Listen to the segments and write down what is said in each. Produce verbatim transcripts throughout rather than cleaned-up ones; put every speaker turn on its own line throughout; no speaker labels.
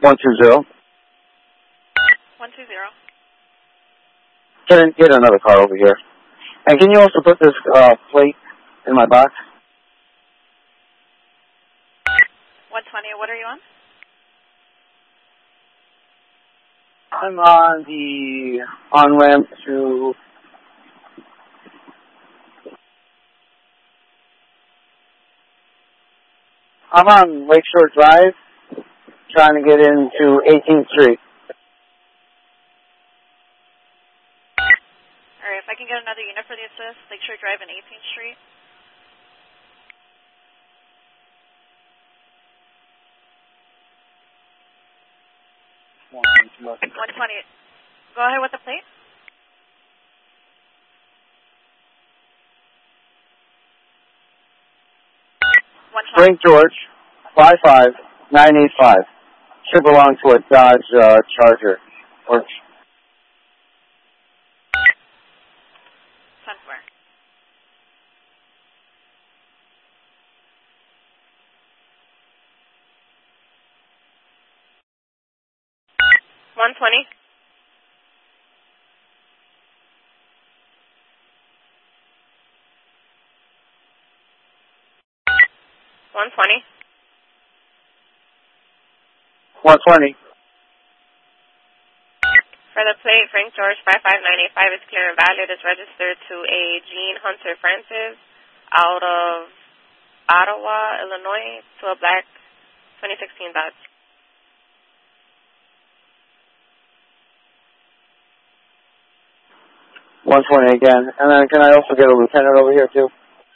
one two zero.
one two zero.
Get, get another car over here. And can you also put this uh, plate in my box?
one twenty, what are you on?
I'm on the on-ramp to... I'm on Lakeshore Drive, trying to get into eighteenth Street.
All right, if I can get another unit for the assist, Lakeshore Drive and eighteenth Street. one twenty. Go ahead with the plate.
Frank George, five five nine eight five. Should belong to a Dodge uh, Charger. Or
ten four. one twenty. one twenty.
one twenty.
For the plate, Frank George five five nine eight five is clear and valid. It's registered to a Gene Hunter Francis out of Ottawa, Illinois, to a black twenty sixteen Dodge.
one twenty again. And then can I also get a lieutenant over here, too?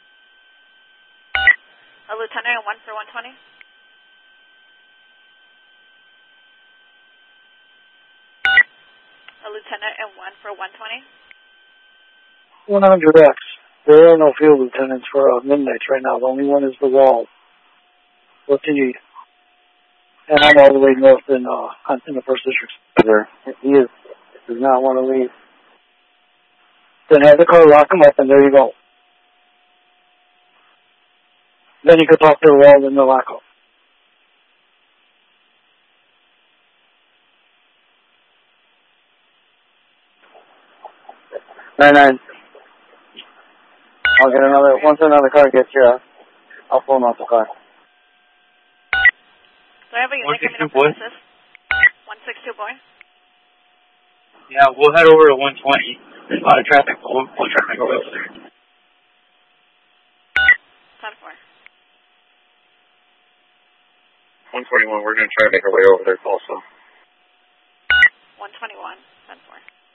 A lieutenant and one for one twenty. A lieutenant and one for one twenty.
one hundred X. There are no field lieutenants for uh, Midnights right now. The only one is the wall. What do you need? And I'm all the way north in, uh, in the first district.
He is, does not want to leave.
Then have the car lock him up, and there you go. Then you can talk to the wall in the lockup.
Nine nine. I'll get another. Once another car gets here, I'll pull him off the car.
Do I have a unit coming up for assist? one six two boy.
Yeah, we'll head over to one twenty. There's a lot of traffic. We'll pull traffic over there.
ten four.
one forty-one, we're going to try to make our way over there also.
one twenty-one, ten four.